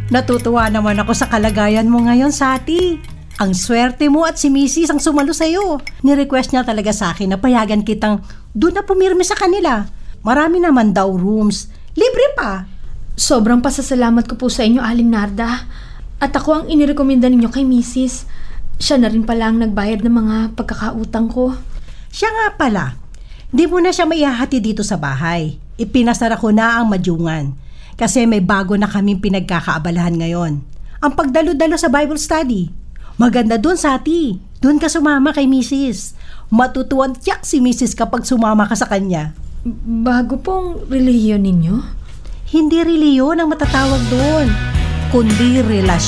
Natutuwa naman ako sa kalagayan mo ngayon, Sati. Ang swerte mo at si Mrs. ang sumalo sa'yo. Ni-request niya talaga sa akin na payagan kitang doon na pumirme sa kanila. Marami naman daw rooms. Libre pa. Sobrang pasasalamat ko po sa inyo, Aling Narda. At ako ang inirekomenda ninyo kay Mrs. Siya na rin pala ang nagbayad ng mga pagkakautang ko. Siya nga pala. Di mo na siya maihahati dito sa bahay. Ipinasara ko na ang madyungan. Kasi may bago na kaming pinagkakaabalahan ngayon. Ang pagdalo-dalo sa Bible study. Maganda doon, Sati. Doon ka sumama kay Mrs. Matutuwan tiyak si Mrs. kapag sumama ka sa kanya. Bago pong relihiyon ninyo? Hindi reliyon ang matatawag doon, kundi relasyon.